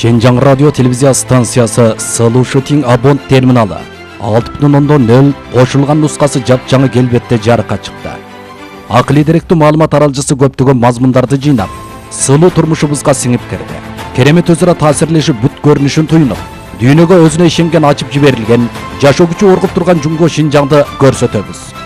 Şenjang Radyo Televizya Stansiyası Sılı Shooting Abont terminali 6.0 qo'shilgan nusxasi jap-жаңы kelbetde жарыкка чыкты. Aqli direkti ma'lumot taralcısı көптөгөн mazmunlardı жыйнап, сылуу турмушубузга сиңип кирди. Керемет өзара таасирлешип бүт көрүнүшүн туйнуп, дүйнөгө өзүнө ишенген ачып жиберилген, жашоо күчү оргуп турган Жумго Шинжаңды көрсөтөбүз.